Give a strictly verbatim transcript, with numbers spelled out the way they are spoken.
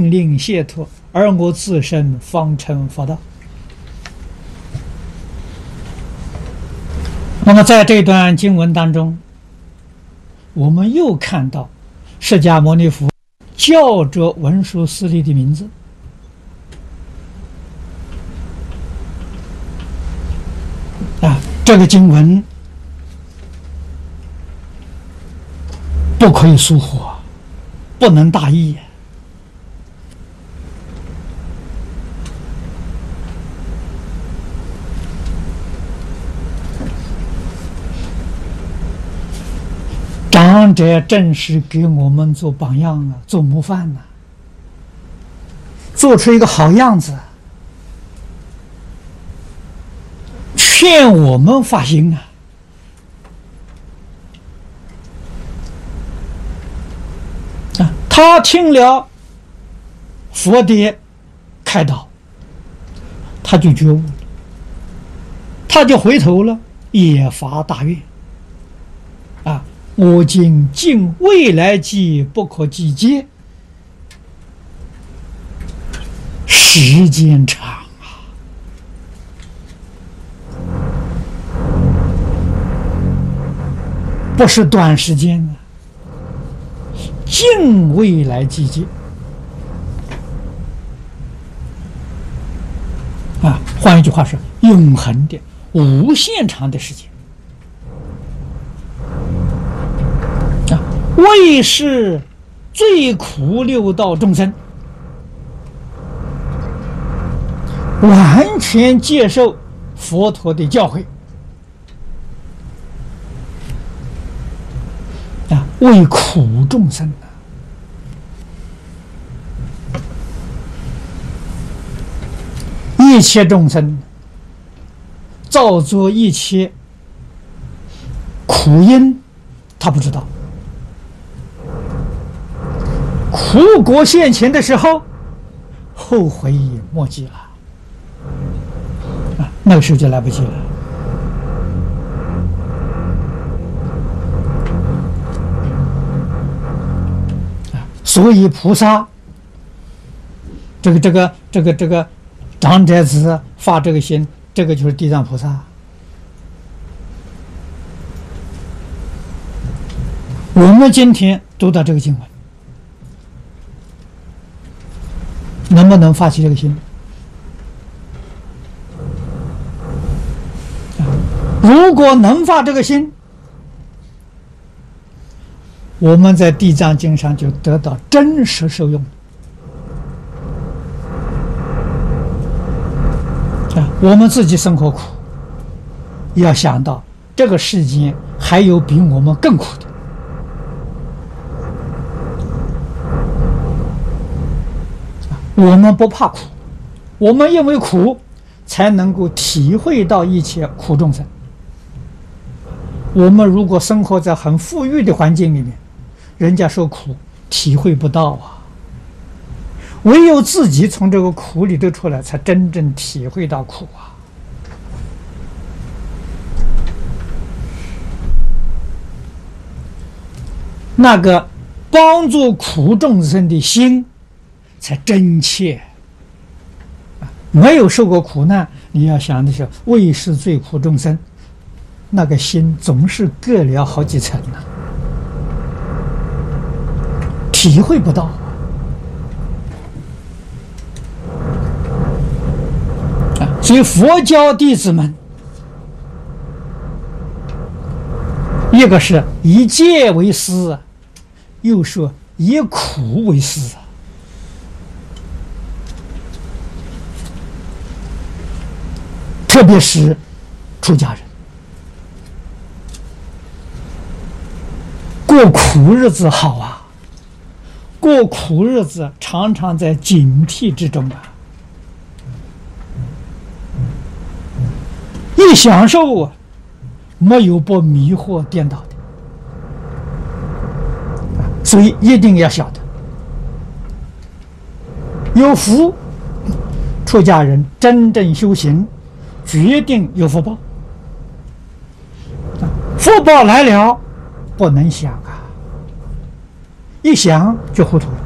命令解脱，而我自身方成佛道。那么在这段经文当中，我们又看到释迦牟尼佛叫着文殊师利的名字。啊，这个经文不可以疏忽，不能大意。长者正是给我们做榜样啊，做模范呐、啊，做出一个好样子，劝我们发心啊。啊，他听了佛的开导，他就觉悟了，他就回头了，也发大愿啊。我今尽未来际不可计劫，时间长啊，不是短时间啊，尽未来计劫啊，换一句话说，永恒的、无限长的时间。为是最苦六道众生完全接受佛陀的教诲啊，为苦众生啊，一切众生造作一切苦因，他不知道。苦果现前的时候，后悔莫及了啊！那个时候就来不及了啊！所以菩萨，这个这个这个这个长者子发这个心，这个就是地藏菩萨。我们今天读到这个经文，能不能发起这个心？如果能发这个心，我们在地藏经上就得到真实受用啊！我们自己生活苦，要想到这个世间还有比我们更苦的。我们不怕苦，我们因为苦才能够体会到一切苦众生。我们如果生活在很富裕的环境里面，人家受苦体会不到啊，唯有自己从这个苦里头出来，才真正体会到苦啊。那个帮助苦众生的心才真切，没有受过苦难，你要想的是为是最苦众生，那个心总是隔了好几层呢、啊，体会不到啊。所以佛教弟子们，一个是以戒为师，又说以苦为师啊。特别是出家人，过苦日子好啊，过苦日子常常在警惕之中啊，一享受啊，没有不迷惑颠倒的，所以一定要晓得，有福，出家人真正修行，决定有福报，福报来了不能想啊，一想就糊涂了